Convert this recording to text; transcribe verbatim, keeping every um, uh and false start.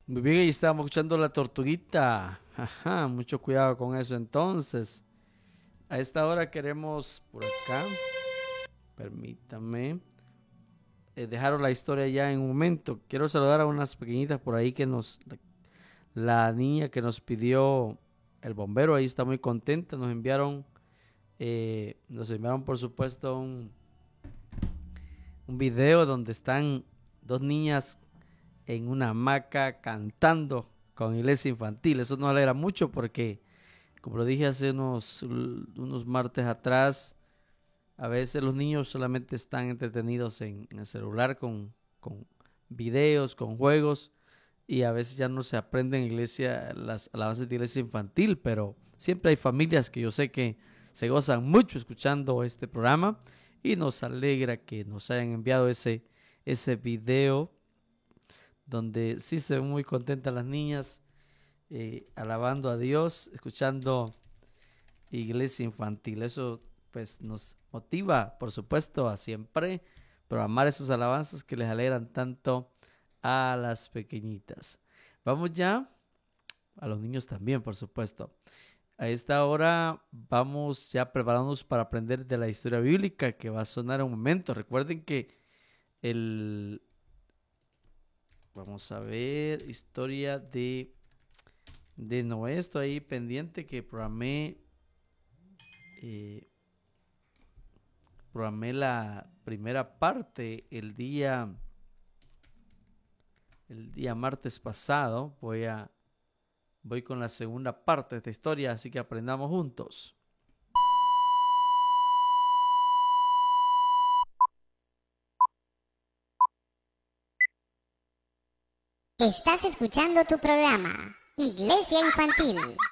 Muy bien, ahí estábamos escuchando la tortuguita. Ajá, mucho cuidado con eso entonces. A esta hora queremos por acá, permítame, eh, dejaron la historia ya en un momento. Quiero saludar a unas pequeñitas por ahí que nos, la, la niña que nos pidió el bombero, ahí está muy contenta. Nos enviaron, eh, nos enviaron por supuesto un, un video donde están dos niñas en una hamaca cantando con iglesia infantil. Eso nos alegra mucho porque, como lo dije hace unos, unos martes atrás, a veces los niños solamente están entretenidos en, en el celular con, con videos, con juegos, y a veces ya no se aprenden en iglesia, las alabanzas de iglesia infantil, pero siempre hay familias que yo sé que se gozan mucho escuchando este programa y nos alegra que nos hayan enviado ese, ese video donde sí se ven muy contentas las niñas eh, alabando a Dios, escuchando iglesia infantil. Eso pues nos motiva, por supuesto, a siempre programar esas alabanzas que les alegran tanto a las pequeñitas. Vamos ya, a los niños también, por supuesto. A esta hora vamos ya preparándonos para aprender de la historia bíblica que va a sonar en un momento. Recuerden que el... Vamos a ver, historia de, de Noé. Estoy ahí pendiente que programé, eh, programé la primera parte el día, el día martes pasado. Voy a, voy con la segunda parte de esta historia, así que aprendamos juntos. Estás escuchando tu programa, Iglesia Infantil.